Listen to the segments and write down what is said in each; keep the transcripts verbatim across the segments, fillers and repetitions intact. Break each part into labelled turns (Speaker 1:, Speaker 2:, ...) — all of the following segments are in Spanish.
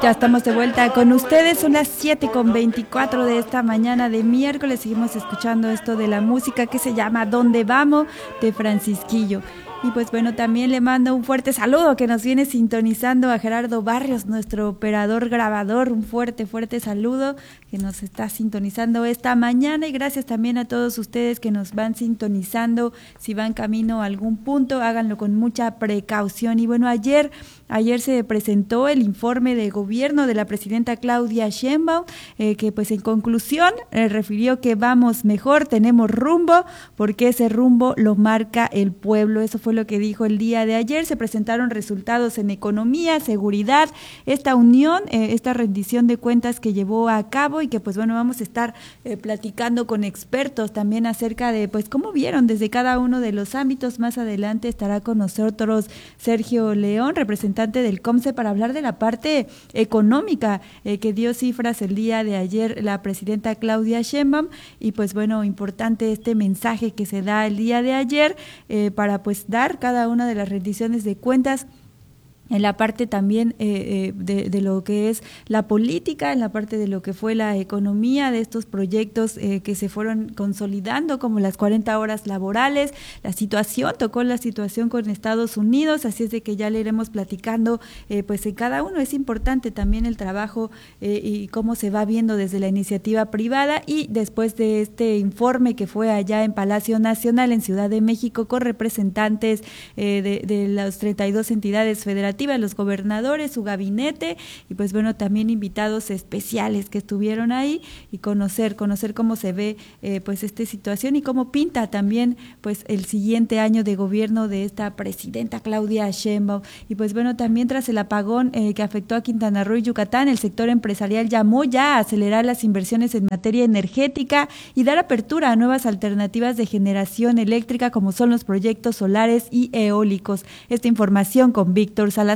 Speaker 1: Ya estamos de vuelta con ustedes, son las siete con veinticuatro de esta mañana de miércoles. Seguimos escuchando esto de la música que se llama ¿Dónde vamos? De Francisquillo. Y pues bueno, también le mando un fuerte saludo que nos viene sintonizando a Gerardo Barrios, nuestro operador grabador. Un fuerte, fuerte saludo que nos está sintonizando esta mañana. Y gracias también a todos ustedes que nos van sintonizando. Si van camino a algún punto, háganlo con mucha precaución. Y bueno, ayer, ayer se presentó el informe de gobierno de la presidenta Claudia Sheinbaum, eh, que pues en conclusión eh, refirió que vamos mejor, tenemos rumbo, porque ese rumbo lo marca el pueblo. Eso fue lo que dijo el día de ayer. Se presentaron resultados en economía, seguridad, esta unión, eh, esta rendición de cuentas que llevó a cabo y que pues bueno, vamos a estar eh, platicando con expertos también acerca de pues cómo vieron desde cada uno de los ámbitos. Más adelante estará con nosotros Sergio León, representante del COMCE, para hablar de la parte económica, eh, que dio cifras el día de ayer la presidenta Claudia Sheinbaum. Y pues bueno, importante este mensaje que se da el día de ayer eh, para pues dar cada una de las rendiciones de cuentas en la parte también eh, eh, de, de lo que es la política, en la parte de lo que fue la economía, de estos proyectos eh, que se fueron consolidando, como las cuarenta horas laborales, la situación, tocó la situación con Estados Unidos, así es de que ya le iremos platicando eh, pues en cada uno. Es importante también el trabajo eh, y cómo se va viendo desde la iniciativa privada. Y después de este informe que fue allá en Palacio Nacional, en Ciudad de México, con representantes eh, de, de las treinta y dos entidades federativas, los gobernadores, su gabinete, y pues bueno, también invitados especiales que estuvieron ahí, y conocer, conocer cómo se ve eh, pues esta situación y cómo pinta también pues el siguiente año de gobierno de esta presidenta Claudia Sheinbaum. Y pues bueno, también tras el apagón eh, que afectó a Quintana Roo y Yucatán, el sector empresarial llamó ya a acelerar las inversiones en materia energética y dar apertura a nuevas alternativas de generación eléctrica, como son los proyectos solares y eólicos. Esta información con Víctor Salazar.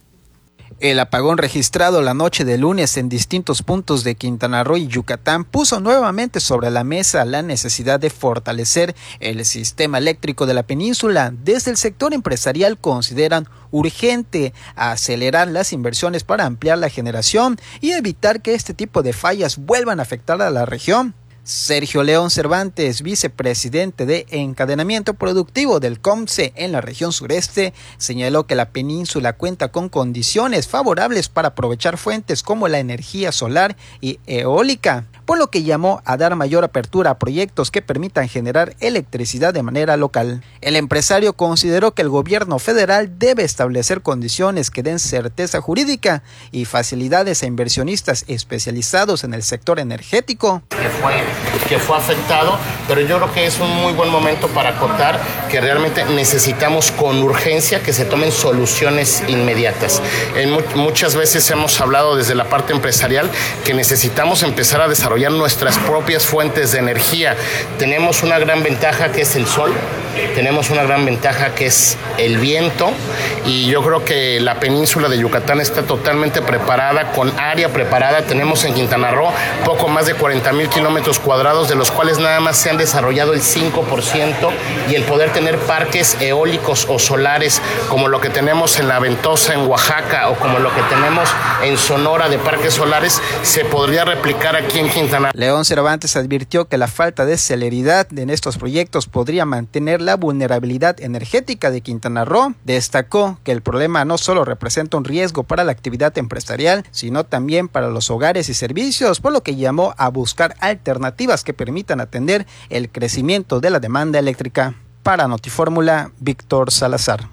Speaker 2: El apagón registrado la noche de lunes en distintos puntos de Quintana Roo y Yucatán puso nuevamente sobre la mesa la necesidad de fortalecer el sistema eléctrico de la península. Desde el sector empresarial consideran urgente acelerar las inversiones para ampliar la generación y evitar que este tipo de fallas vuelvan a afectar a la región. Sergio León Cervantes, vicepresidente de Encadenamiento Productivo del COMCE en la región sureste, señaló que la península cuenta con condiciones favorables para aprovechar fuentes como la energía solar y eólica, por lo que llamó a dar mayor apertura a proyectos que permitan generar electricidad de manera local. El empresario consideró que el gobierno federal debe establecer condiciones que den certeza jurídica y facilidades a inversionistas especializados en el sector energético.
Speaker 3: Que fue, que fue afectado, pero yo creo que es un muy buen momento para acotar que realmente necesitamos con urgencia que se tomen soluciones inmediatas. En mu- muchas veces hemos hablado desde la parte empresarial que necesitamos empezar a desarrollar nuestras propias fuentes de energía. Tenemos una gran ventaja que es el sol, tenemos una gran ventaja que es el viento, y yo creo que la península de Yucatán está totalmente preparada, con área preparada. Tenemos en Quintana Roo poco más de cuarenta mil kilómetros cuadrados, de los cuales nada más se han desarrollado el cinco por ciento, y el poder tener parques eólicos o solares como lo que tenemos en La Ventosa en Oaxaca o como lo que tenemos en Sonora de parques solares se podría replicar aquí en Quintana.
Speaker 2: León Cervantes advirtió que la falta de celeridad en estos proyectos podría mantener la vulnerabilidad energética de Quintana Roo. Destacó que el problema no solo representa un riesgo para la actividad empresarial, sino también para los hogares y servicios, por lo que llamó a buscar alternativas que permitan atender el crecimiento de la demanda eléctrica. Para Notifórmula, Víctor Salazar.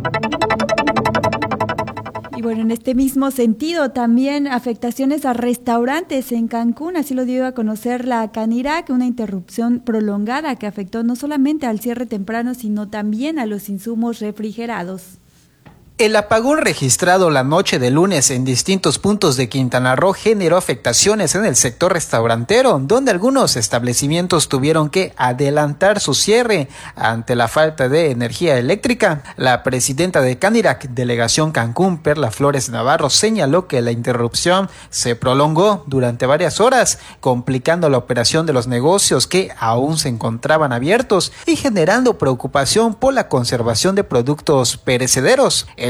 Speaker 1: Y bueno, en este mismo sentido, también afectaciones a restaurantes en Cancún, así lo dio a conocer la Canirac, una interrupción prolongada que afectó no solamente al cierre temprano, sino también a los insumos refrigerados.
Speaker 2: El apagón registrado la noche de lunes en distintos puntos de Quintana Roo generó afectaciones en el sector restaurantero, donde algunos establecimientos tuvieron que adelantar su cierre ante la falta de energía eléctrica. La presidenta de Canirac, Delegación Cancún, Perla Flores Navarro, señaló que la interrupción se prolongó durante varias horas, complicando la operación de los negocios que aún se encontraban abiertos y generando preocupación por la conservación de productos perecederos. El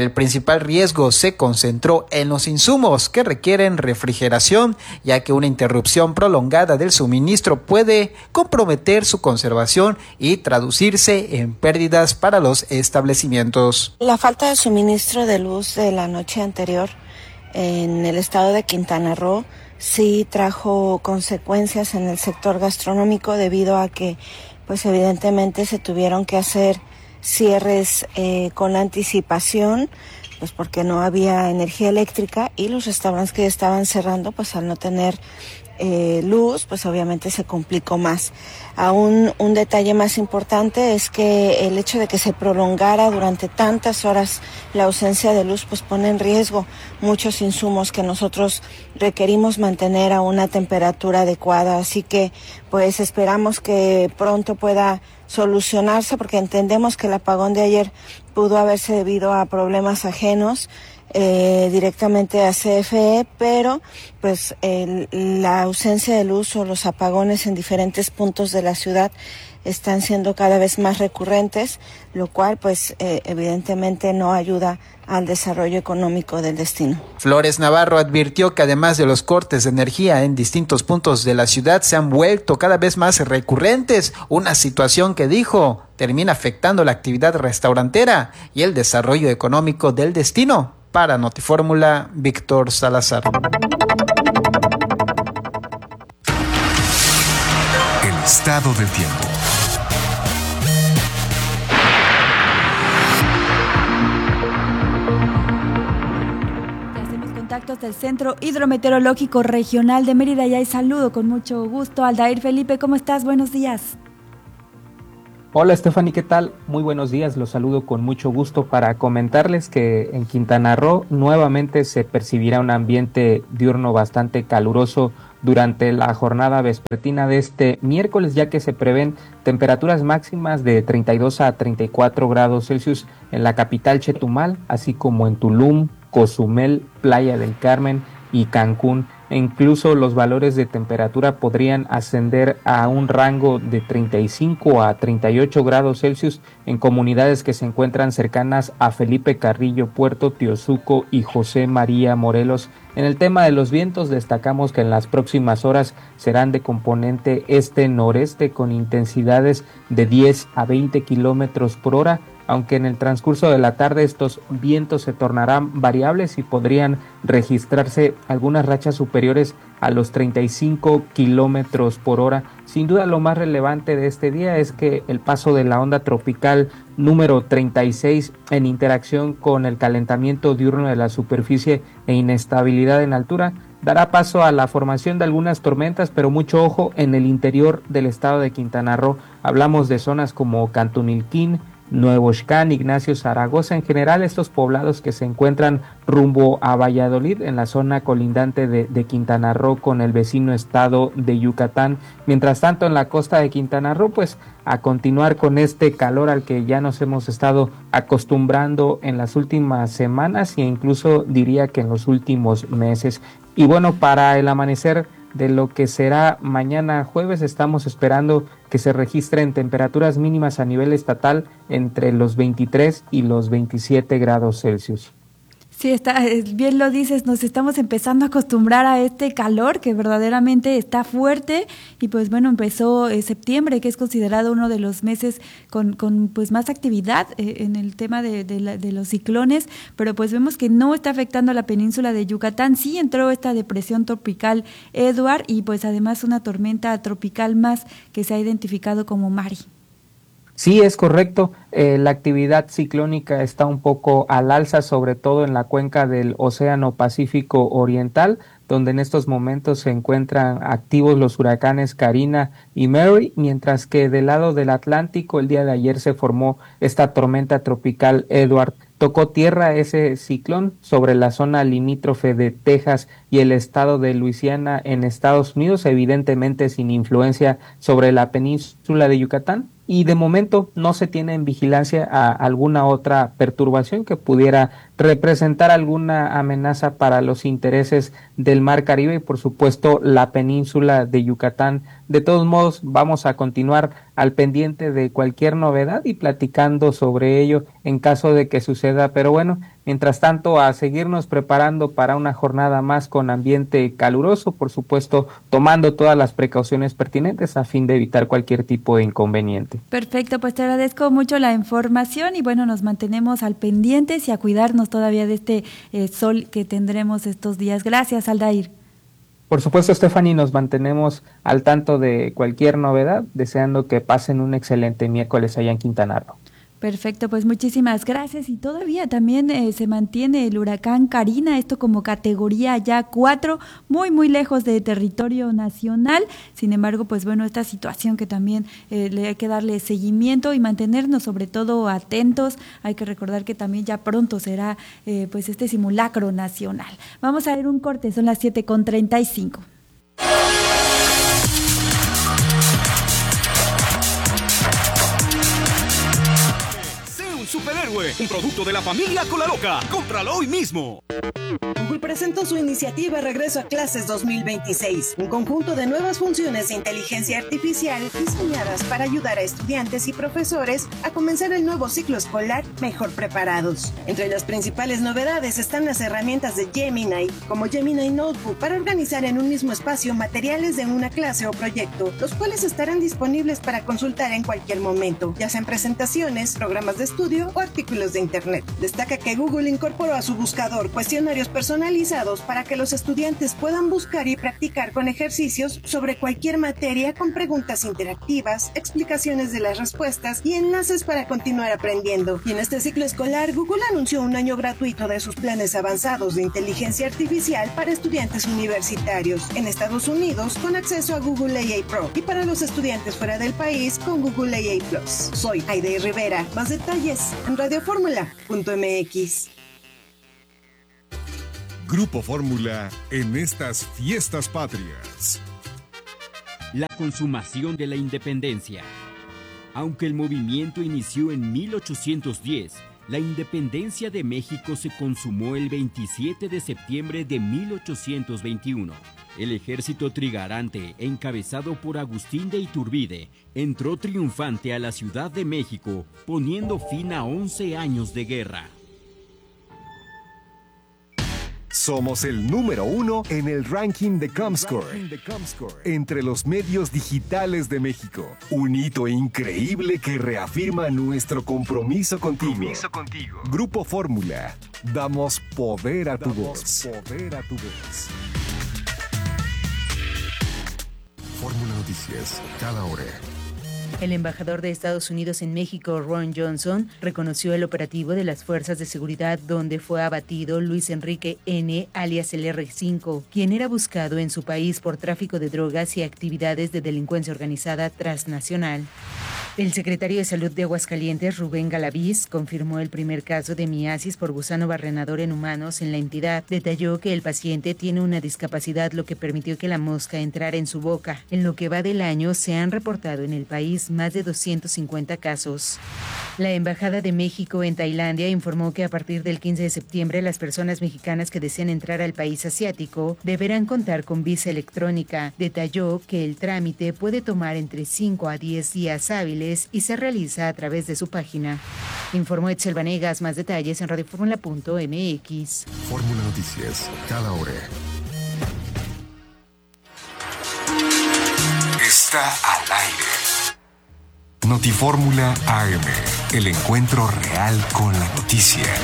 Speaker 2: El principal riesgo se concentró en los insumos que requieren refrigeración, ya que una interrupción prolongada del suministro puede comprometer su conservación y traducirse en pérdidas para los establecimientos.
Speaker 4: La falta de suministro de luz de la noche anterior en el estado de Quintana Roo sí trajo consecuencias en el sector gastronómico debido a que pues evidentemente se tuvieron que hacer cierres eh, con anticipación, pues porque no había energía eléctrica y los restaurantes que estaban cerrando, pues al no tener eh, luz, pues obviamente se complicó más. Aún un detalle más importante es que el hecho de que se prolongara durante tantas horas la ausencia de luz, pues pone en riesgo muchos insumos que nosotros requerimos mantener a una temperatura adecuada. Así que pues esperamos que pronto pueda solucionarse, porque entendemos que el apagón de ayer pudo haberse debido a problemas ajenos eh, directamente a C F E, pero pues el, la ausencia de luz o los apagones en diferentes puntos de la ciudad están siendo cada vez más recurrentes, lo cual pues eh, evidentemente no ayuda al desarrollo económico del destino.
Speaker 2: Flores Navarro advirtió que además de los cortes de energía en distintos puntos de la ciudad se han vuelto cada vez más recurrentes, una situación que dijo termina afectando la actividad restaurantera y el desarrollo económico del destino. Para Notifórmula, Víctor Salazar.
Speaker 5: El estado del tiempo.
Speaker 1: Contactos del Centro Hidrometeorológico Regional de Mérida y hay saludo con mucho gusto. Aldair Felipe, ¿cómo estás? Buenos días.
Speaker 6: Hola Stephanie, ¿qué tal? Muy buenos días, los saludo con mucho gusto para comentarles que en Quintana Roo nuevamente se percibirá un ambiente diurno bastante caluroso durante la jornada vespertina de este miércoles, ya que se prevén temperaturas máximas de treinta y dos a treinta y cuatro grados Celsius en la capital Chetumal, así como en Tulum, Cozumel, Playa del Carmen y Cancún. E incluso los valores de temperatura podrían ascender a un rango de treinta y cinco a treinta y ocho grados Celsius en comunidades que se encuentran cercanas a Felipe Carrillo, Puerto Tiozuco y José María Morelos. En el tema de los vientos destacamos que en las próximas horas serán de componente este-noreste con intensidades de diez a veinte kilómetros por hora, aunque en el transcurso de la tarde estos vientos se tornarán variables y podrían registrarse algunas rachas superiores a los treinta y cinco kilómetros por hora. Sin duda lo más relevante de este día es que el paso de la onda tropical número treinta y seis en interacción con el calentamiento diurno de la superficie e inestabilidad en altura dará paso a la formación de algunas tormentas, pero mucho ojo en el interior del estado de Quintana Roo. Hablamos de zonas como Cantunilquín, Nuevo Xcán, Ignacio Zaragoza, en general estos poblados que se encuentran rumbo a Valladolid en la zona colindante de, de Quintana Roo con el vecino estado de Yucatán. Mientras tanto en la costa de Quintana Roo, pues a continuar con este calor al que ya nos hemos estado acostumbrando en las últimas semanas e incluso diría que en los últimos meses. Y bueno, para el amanecer de lo que será mañana jueves, estamos esperando que se registren temperaturas mínimas a nivel estatal entre los veintitrés y los veintisiete grados Celsius.
Speaker 1: Sí, está, bien lo dices, nos estamos empezando a acostumbrar a este calor que verdaderamente está fuerte y pues bueno, empezó eh, septiembre, que es considerado uno de los meses con, con pues más actividad eh, en el tema de, de, la, de los ciclones, pero pues vemos que no está afectando a la península de Yucatán. Sí entró esta depresión tropical Edward y pues además una tormenta tropical más que se ha identificado como Mari.
Speaker 6: Sí, es correcto. Eh, la actividad ciclónica está un poco al alza, sobre todo en la cuenca del Océano Pacífico Oriental, donde en estos momentos se encuentran activos los huracanes Karina y Mary, mientras que del lado del Atlántico el día de ayer se formó esta tormenta tropical Edward. Tocó tierra ese ciclón sobre la zona limítrofe de Texas y el estado de Luisiana en Estados Unidos, evidentemente sin influencia sobre la península de Yucatán. Y de momento no se tiene en vigilancia a alguna otra perturbación que pudiera representar alguna amenaza para los intereses del Mar Caribe y por supuesto la península de Yucatán. De todos modos, vamos a continuar al pendiente de cualquier novedad y platicando sobre ello en caso de que suceda, pero bueno, mientras tanto a seguirnos preparando para una jornada más con ambiente caluroso, por supuesto tomando todas las precauciones pertinentes a fin de evitar cualquier tipo de inconveniente.
Speaker 1: Perfecto, pues te agradezco mucho la información y bueno, nos mantenemos al pendiente y a cuidarnos todavía de este eh, sol que tendremos estos días. Gracias, Aldair.
Speaker 6: Por supuesto, Stephanie, nos mantenemos al tanto de cualquier novedad, deseando que pasen un excelente miércoles allá en Quintana Roo.
Speaker 1: Perfecto, pues muchísimas gracias. Y todavía también eh, se mantiene el huracán Karina, esto como categoría ya cuatro, muy muy lejos de territorio nacional. Sin embargo, pues bueno, esta situación que también eh, le hay que darle seguimiento y mantenernos sobre todo atentos. Hay que recordar que también ya pronto será eh, pues este simulacro nacional. Vamos a ver un corte, son las siete con treinta y cinco.
Speaker 7: Superhéroe, un producto de la familia Colaloca. ¡Cómpralo hoy mismo!
Speaker 8: Google presentó su iniciativa Regreso a Clases dos mil veintiséis, un conjunto de nuevas funciones de inteligencia artificial diseñadas para ayudar a estudiantes y profesores a comenzar el nuevo ciclo escolar mejor preparados. Entre las principales novedades están las herramientas de Gemini, como Gemini Notebook, para organizar en un mismo espacio materiales de una clase o proyecto, los cuales estarán disponibles para consultar en cualquier momento, ya sean presentaciones, programas de estudio o artículos de internet. Destaca que Google incorporó a su buscador cuestionarios personalizados para que los estudiantes puedan buscar y practicar con ejercicios sobre cualquier materia con preguntas interactivas, explicaciones de las respuestas y enlaces para continuar aprendiendo. Y en este ciclo escolar, Google anunció un año gratuito de sus planes avanzados de inteligencia artificial para estudiantes universitarios en Estados Unidos con acceso a Google A I Pro y para los estudiantes fuera del país con Google A I Plus. Soy Aide Rivera. Más detalles en radio fórmula punto m x.
Speaker 5: Grupo Fórmula en estas fiestas patrias.
Speaker 9: La consumación de la independencia. Aunque el movimiento inició en mil ochocientos diez, la independencia de México se consumó el veintisiete de septiembre de mil ochocientos veintiuno. El ejército trigarante, encabezado por Agustín de Iturbide, entró triunfante a la Ciudad de México, poniendo fin a once años de guerra.
Speaker 5: Somos el número uno en el ranking de Comscore, entre los medios digitales de México. Un hito increíble que reafirma nuestro compromiso contigo. Compromiso contigo. Grupo Fórmula. Damos poder a tu voz. Poder a tu voz. Fórmula Noticias, cada hora.
Speaker 10: El embajador de Estados Unidos en México, Ron Johnson, reconoció el operativo de las fuerzas de seguridad donde fue abatido Luis Enrique N., alias el erre cinco, quien era buscado en su país por tráfico de drogas y actividades de delincuencia organizada transnacional. El secretario de Salud de Aguascalientes, Rubén Galaviz, confirmó el primer caso de miasis por gusano barrenador en humanos en la entidad. Detalló que el paciente tiene una discapacidad, lo que permitió que la mosca entrara en su boca. En lo que va del año, se han reportado en el país más de doscientos cincuenta casos. La Embajada de México en Tailandia informó que a partir del quince de septiembre, las personas mexicanas que deseen entrar al país asiático deberán contar con visa electrónica. Detalló que el trámite puede tomar entre cinco a diez días hábiles y se realiza a través de su página. Informó Etzel Vanegas. Más detalles en radio fórmula punto m x.
Speaker 5: Fórmula Noticias, cada hora. Está al aire. Notifórmula A M, el encuentro real con la noticia.